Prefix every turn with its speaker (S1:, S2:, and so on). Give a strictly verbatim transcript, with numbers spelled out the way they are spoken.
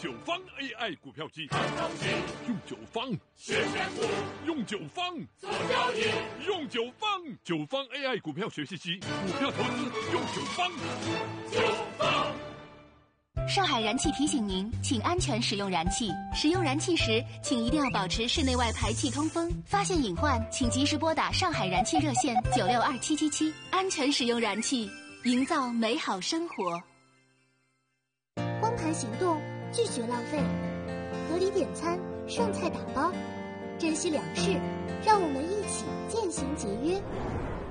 S1: 九方 A I 股票机，用九方
S2: 学选股，
S1: 用九方
S2: 做交易，
S1: 用九方九方 A I 股票学习机，股票投资用九方。
S2: 九方。
S3: 上海燃气提醒您，请安全使用燃气。使用燃气时，请一定要保持室内外排气通风。发现隐患，请及时拨打上海燃气热线九六二七七七，安全使用燃气，营造美好生活。
S4: 光盘行动，拒绝浪费，合理点餐，剩菜打包，珍惜粮食，让我们一起渐行节约。